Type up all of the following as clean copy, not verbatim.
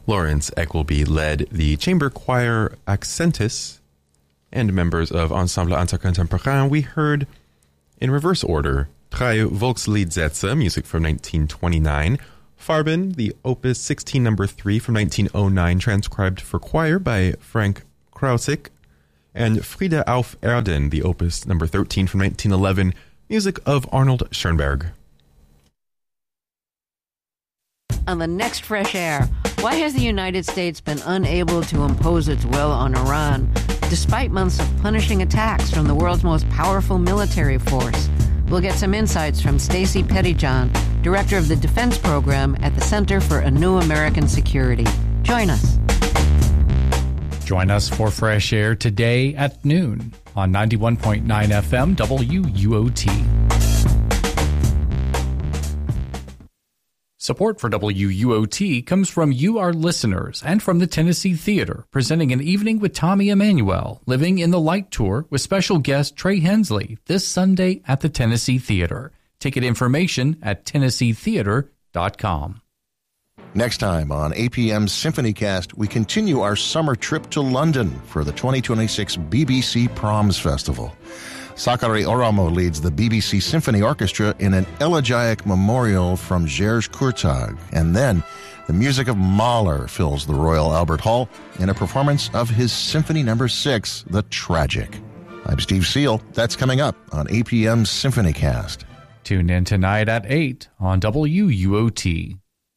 Lawrence Eckelby led the chamber choir Accentus and members of Ensemble Intercontemporain. We heard, in reverse order, Drei Volksliedsätze, music from 1929, Farben, the Opus 16 No. 3 from 1909, transcribed for choir by Frank Krausik, and Friede auf Erden, the Opus No. 13 from 1911, music of Arnold Schoenberg. On the next Fresh Air, why has the United States been unable to impose its will on Iran, despite months of punishing attacks from the world's most powerful military force? We'll get some insights from Stacey Pettyjohn, director of the Defense Program at the Center for a New American Security. Join us. Join us for Fresh Air today at noon on 91.9 FM WUOT. Support for WUOT comes from you, our listeners, and from the Tennessee Theater, presenting an evening with Tommy Emmanuel, Living in the Light Tour with special guest Trey Hensley this Sunday at the Tennessee Theater. Ticket information at TennesseeTheater.com. Next time on APM's SymphonyCast, we continue our summer trip to London for the 2026 BBC Proms Festival. Sakari Oramo leads the BBC Symphony Orchestra in an elegiac memorial from Jerzy Kurtag. And then the music of Mahler fills the Royal Albert Hall in a performance of his Symphony No. 6, The Tragic. I'm Steve Seal. That's coming up on APM's SymphonyCast. Tune in tonight at 8 on WUOT.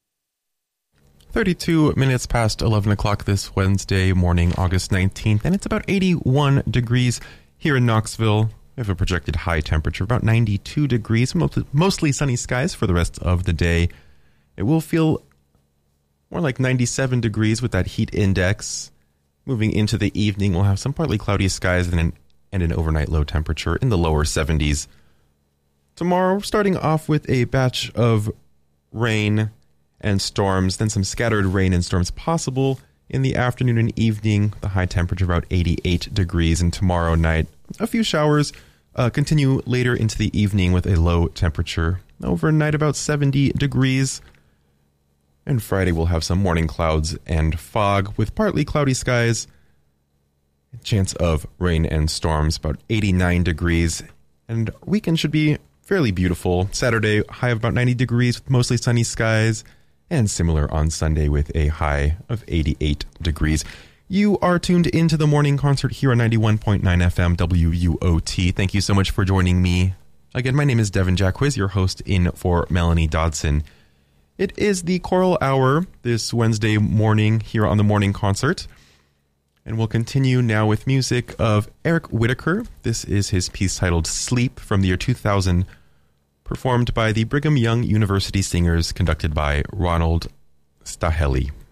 32 minutes past 11 o'clock this Wednesday morning, August 19th, and it's about 81 degrees here in Knoxville. We have a projected high temperature, about 92 degrees, mostly sunny skies for the rest of the day. It will feel more like 97 degrees with that heat index. Moving into the evening, we'll have some partly cloudy skies and an overnight low temperature in the lower 70s. Tomorrow, starting off with a batch of rain and storms, then some scattered rain and storms possible in the afternoon and evening. The high temperature about 88 degrees, and tomorrow night a few showers continue later into the evening with a low temperature overnight about 70 degrees. And Friday we'll have some morning clouds and fog with partly cloudy skies, chance of rain and storms about 89 degrees, and weekend should be fairly beautiful. Saturday high of about 90 degrees with mostly sunny skies, and similar on Sunday with a high of 88 degrees. You are tuned into the morning concert here on 91.9 FM WUOT. Thank you so much for joining me. Again, my name is Devin Jacquiz, your host in for Melanie Dodson. It is the choral hour this Wednesday morning here on the morning concert. And we'll continue now with music of Eric Whitacre. This is his piece titled Sleep from the year 2000, performed by the Brigham Young University Singers, conducted by Ronald Stahelli.